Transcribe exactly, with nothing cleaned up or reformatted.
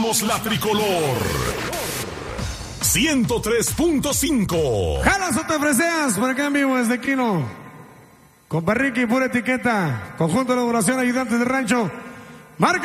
Somos la tricolor. ciento tres punto cinco. Jalas o te freseas por acá en vivo desde Quino. Con Ricky, pura etiqueta. Conjunto de elaboración, ayudantes de rancho. Marca.